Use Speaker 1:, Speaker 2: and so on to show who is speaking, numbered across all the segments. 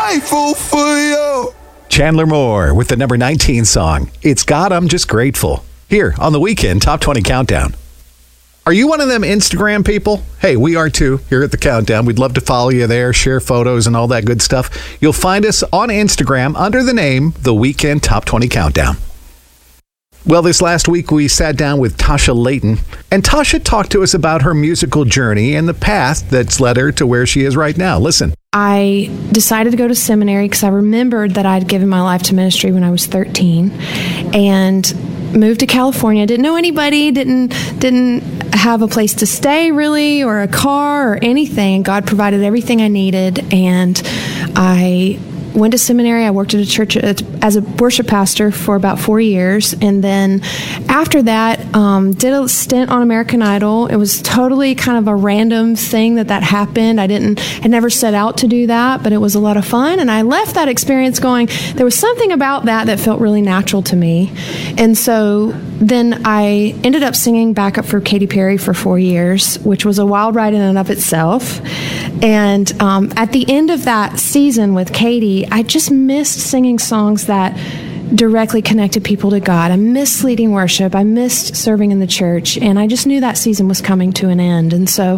Speaker 1: grateful for you.
Speaker 2: Chandler Moore with the number 19 song, It's God, I'm Just Grateful, here on the Weekend Top 20 Countdown. Are you one of them Instagram people? Hey, we are too, here at the Countdown. We'd love to follow you there, share photos and all that good stuff. You'll find us on Instagram under the name The Weekend Top 20 Countdown. Well, this last week we sat down with Tasha Layton, and Tasha talked to us about her musical journey and the path that's led her to where she is right now. Listen.
Speaker 3: I decided to go to seminary because I remembered that I'd given my life to ministry when I was 13, and moved to California. Didn't know anybody, didn't have a place to stay really, or a car or anything. God provided everything I needed, and I went to seminary. I worked at a church as a worship pastor for about 4 years, and then after that, did a stint on American Idol. It was totally kind of a random thing that happened. I never set out to do that, but it was a lot of fun, and I left that experience going, there was something about that felt really natural to me. And so then I ended up singing backup for Katy Perry for 4 years, which was a wild ride in and of itself. And at the end of that season with Katy, I just missed singing songs that directly connected people to God. I missed leading worship. I missed serving in the church. And I just knew that season was coming to an end. And so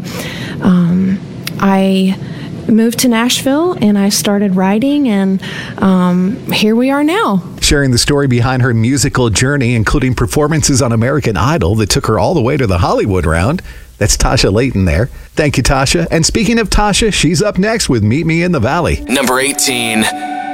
Speaker 3: I moved to Nashville and I started writing, and here we are now.
Speaker 2: Sharing the story behind her musical journey, including performances on American Idol that took her all the way to the Hollywood round. That's Tasha Layton there. Thank you, Tasha. And speaking of Tasha, she's up next with Meet Me in the Valley.
Speaker 4: Number 18.